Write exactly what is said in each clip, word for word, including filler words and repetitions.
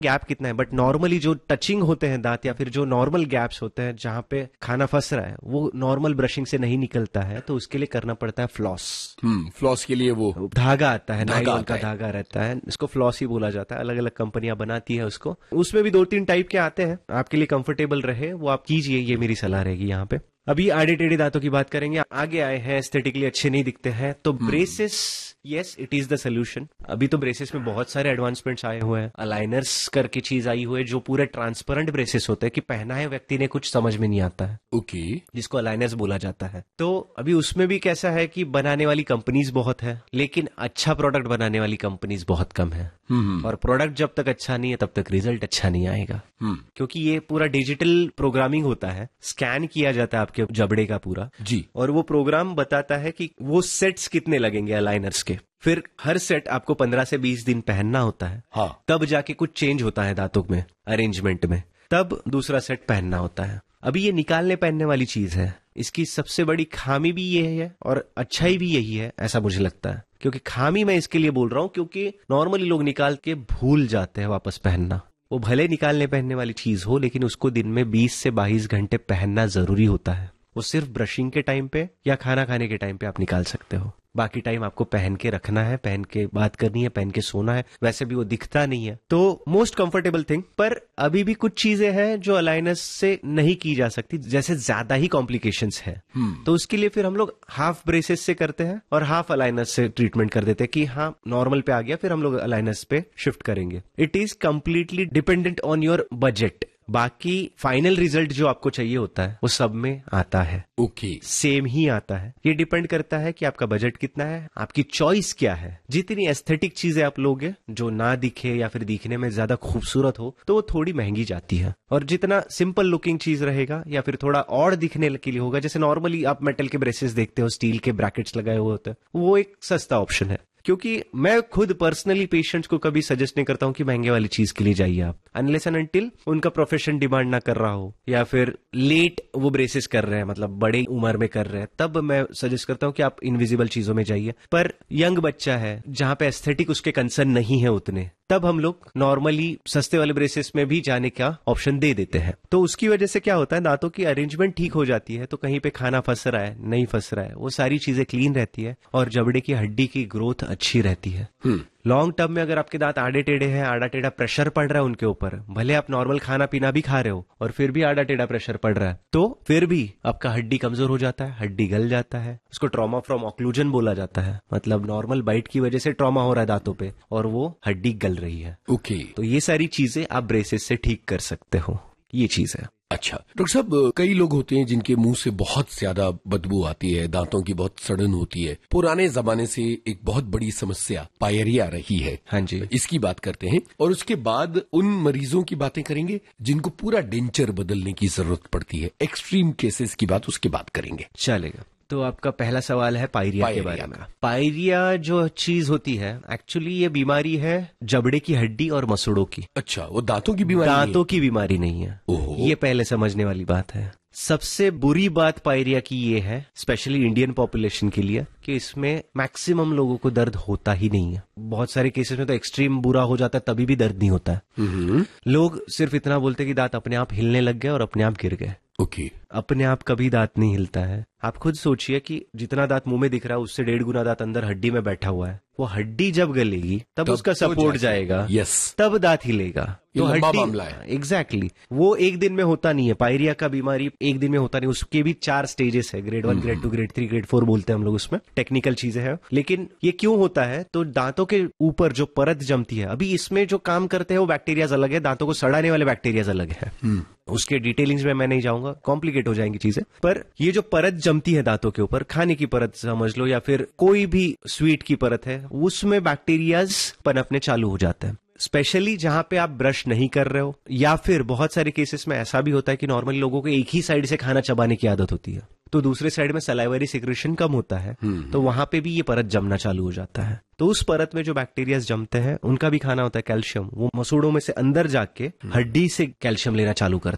Gap कितना है, but normally जो टचिंग होते हैं दांत या फिर जो नॉर्मल गैप्स होते हैं जहां पे खाना फंस रहा है वो नॉर्मल ब्रशिंग से नहीं निकलता है, तो उसके लिए करना पड़ता है फ्लॉस। हम्म फ्लॉस के लिए वो धागा आता है, नायलॉन का धागा रहता है, इसको फ्लॉस ही बोला जाता है। अलग अलग कंपनियां बनाती है उसको, उसमें भी दो तीन टाइप के आते हैं। आपके लिए कंफर्टेबल रहे वो आप कीजिए, ये मेरी सलाह रहेगी यहाँ पे। अभी आड़े टेढ़े दांतों की बात करेंगे। आगे आए हैं, एस्थेटिकली अच्छे नहीं दिखते हैं, तो braces yes it is the solution. अभी तो ब्रेसेस में बहुत सारे एडवांसमेंट्स आए हुए हैं, अलाइनर्स करके चीज आई हुई है जो पूरे ट्रांसपेरेंट ब्रेसेस होते हैं कि पहना है व्यक्ति ने कुछ समझ में नहीं आता है, ओके okay. जिसको अलाइनर्स बोला जाता है। तो अभी उसमें भी कैसा है कि बनाने वाली कंपनीज बहुत है, लेकिन अच्छा प्रोडक्ट बनाने वाली कंपनीज बहुत कम है। hmm. और प्रोडक्ट जब तक अच्छा नहीं है तब तक रिजल्ट अच्छा नहीं आएगा, hmm. क्योंकि ये पूरा डिजिटल प्रोग्रामिंग होता है, स्कैन किया जाता है आपके जबड़े का पूरा जी, और वो प्रोग्राम बताता है कि वो सेट्स कितने लगेंगे अलाइनर्स के। फिर हर सेट आपको पंद्रह से बीस दिन पहनना होता है, हाँ. तब जाके कुछ चेंज होता है दांतों में अरेंजमेंट में, तब दूसरा सेट पहनना होता है। अभी ये निकालने पहनने वाली चीज है, इसकी सबसे बड़ी खामी भी ये है और अच्छाई भी यही है, ऐसा मुझे लगता है। क्योंकि खामी मैं इसके लिए बोल रहा हूं क्योंकि नॉर्मली लोग निकाल के भूल जाते हैं वापस पहनना। वो भले निकालने पहनने वाली चीज हो, लेकिन उसको दिन में बीस से बाईस घंटे पहनना जरूरी होता है। वो सिर्फ ब्रशिंग के टाइम पे या खाना खाने के टाइम पे आप निकाल सकते हो, बाकी टाइम आपको पहन के रखना है, पहन के बात करनी है, पहन के सोना है। वैसे भी वो दिखता नहीं है, तो मोस्ट कंफर्टेबल थिंग। पर अभी भी कुछ चीजें हैं जो अलाइनर्स से नहीं की जा सकती, जैसे ज्यादा ही कॉम्प्लिकेशंस है, hmm. तो उसके लिए फिर हम लोग हाफ ब्रेसेस से करते हैं और हाफ अलाइनर्स से ट्रीटमेंट कर देते हैं कि हाँ नॉर्मल पे आ गया, फिर हम लोग अलाइनर्स पे शिफ्ट करेंगे। It is completely dependent on your budget. बाकी फाइनल रिजल्ट जो आपको चाहिए होता है वो सब में आता है, ओके okay. सेम ही आता है। ये डिपेंड करता है कि आपका बजट कितना है, आपकी चॉइस क्या है। जितनी एस्थेटिक चीजें आप लोगे जो ना दिखे या फिर दिखने में ज्यादा खूबसूरत हो तो वो थोड़ी महंगी जाती है, और जितना सिंपल लुकिंग चीज रहेगा या फिर थोड़ा और दिखने के लिए होगा, जैसे नॉर्मली आप मेटल के ब्रेसेस देखते हो, स्टील के ब्रैकेट्स लगाए हुए होते हैं, वो एक सस्ता ऑप्शन है। क्योंकि मैं खुद पर्सनली पेशेंट्स को कभी सजेस्ट नहीं करता हूं कि महंगे वाली चीज के लिए जाइए आप, अनलेस एंड अनटिल उनका प्रोफेशन डिमांड ना कर रहा हो या फिर लेट वो ब्रेसेस कर रहे हैं, मतलब बड़े उम्र में कर रहे हैं, तब मैं सजेस्ट करता हूं कि आप इनविजिबल चीजों में जाइए। पर यंग बच्चा है जहां पे एस्थेटिक उसके कंसर्न नहीं है उतने, तब हम लोग नॉर्मली सस्ते वाले ब्रेसेस में भी जाने का ऑप्शन दे देते हैं। तो उसकी वजह से क्या होता है, दांतों की अरेंजमेंट ठीक हो जाती है, तो कहीं पे खाना फंस रहा है नहीं फंस रहा है, वो सारी चीजें क्लीन रहती है और जबड़े की हड्डी की ग्रोथ अच्छी रहती है। लॉन्ग टर्म में अगर आपके दांत आड़े टेढ़े हैं, आड़ा टेढ़ा प्रेशर पड़ रहा है उनके ऊपर, भले आप नॉर्मल खाना पीना भी खा रहे हो और फिर भी आड़ा टेढ़ा प्रेशर पड़ रहा है, तो फिर भी आपका हड्डी कमजोर हो जाता है, हड्डी गल जाता है। उसको ट्रॉमा फ्रॉम ऑक्लूजन बोला जाता है, मतलब नॉर्मल बाइट की वजह से ट्रॉमा हो रहा है दांतों पे और वो हड्डी गल रही है। Okay okay. तो ये सारी चीजें आप ब्रेसेस से ठीक कर सकते हो, ये चीज है। अच्छा डॉक्टर साहब, कई लोग होते हैं जिनके मुंह से बहुत ज्यादा बदबू आती है, दांतों की बहुत सड़न होती है। पुराने जमाने से एक बहुत बड़ी समस्या पायरिया रही है, हाँ जी, इसकी बात करते हैं। और उसके बाद उन मरीजों की बातें करेंगे जिनको पूरा डेंचर बदलने की जरूरत पड़ती है, एक्सट्रीम केसेस की बात उसके बाद करेंगे। चलेगा। तो आपका पहला सवाल है पायरिया, पायरिया के बारे में। पायरिया जो चीज होती है, एक्चुअली ये बीमारी है जबड़े की हड्डी और मसूड़ों की। अच्छा, वो दांतों की बीमारी दांतों की बीमारी नहीं है, ये पहले समझने वाली बात है। सबसे बुरी बात पायरिया की ये है, स्पेशली इंडियन पॉपुलेशन के लिए, कि इसमें मैक्सिमम लोगों को दर्द होता ही नहीं है। बहुत सारे केसेस में तो एक्सट्रीम बुरा हो जाता है तभी भी दर्द नहीं होता है। लोग सिर्फ इतना बोलते कि दांत अपने आप हिलने लग गए और अपने आप गिर गए। Okay okay. अपने आप कभी दांत नहीं हिलता है। आप खुद सोचिए कि जितना दांत मुंह में दिख रहा है उससे डेढ़ गुना दांत अंदर हड्डी में बैठा हुआ है, वो हड्डी जब गलेगी तब, तब उसका सपोर्ट तो जाएगा, यस, तब दांत हिलेगा। तो लंबा मामला है। Exactly exactly. वो एक दिन में होता नहीं है, पायरिया का बीमारी एक दिन में होता नहीं, उसके भी चार स्टेजेस है, grade one, grade two, grade three, grade four बोलते हैं हम लोग, उसमें टेक्निकल चीजें हैं। लेकिन ये क्यों होता है, तो दांतों के ऊपर जो परत जमती है, अभी इसमें जो काम करते हैं वो बैक्टीरियाज अलग है, दांतों को सड़ाने वाले बैक्टीरियाज अलग है। उसके डिटेलिंग्स में मैं नहीं जाऊंगा, कॉम्प्लिकेट हो जाएंगी चीजें। पर ये जो परत जमती है दांतों के ऊपर, खाने की परत समझ लो या फिर कोई भी स्वीट की परत है, उसमें बैक्टीरियाज पनपने चालू हो जाते हैं। स्पेशली जहां पे आप ब्रश नहीं कर रहे हो, या फिर बहुत सारे केसेस में ऐसा भी होता है कि नॉर्मली लोगों को एक ही साइड से खाना चबाने की आदत होती है, तो दूसरे साइड में सलाइवरी सिक्रेशन कम होता है, तो वहां पे भी ये परत जमना चालू हो जाता है। तो उस परत में जो बैक्टीरियाज जमते हैं उनका भी खाना होता है कैल्शियम, वो मसूड़ों में से अंदर जाके हड्डी से कैल्शियम लेना चालू करते हैं।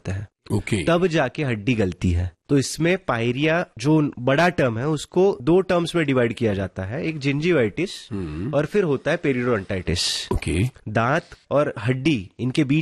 ओके। तब जाके हड्डी गलती है। तो इसमें पायरिया जो बड़ा टर्म है उसको दो टर्म्स में डिवाइड किया जाता है, एक जिंजिवाइटिस और फिर होता है पेरिडोडोंटाइटिस। ओके। दांत और हड्डी इनके बीच